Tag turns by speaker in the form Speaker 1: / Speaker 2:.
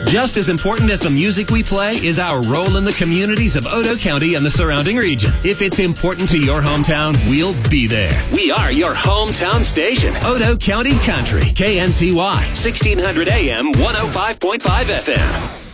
Speaker 1: Just as important as the music we play is our role in the communities of Otoe County and the surrounding region. If it's important to your hometown, we'll be there. We are your hometown station. Otoe County Country. KNCY, 1600 AM, 105.5 FM.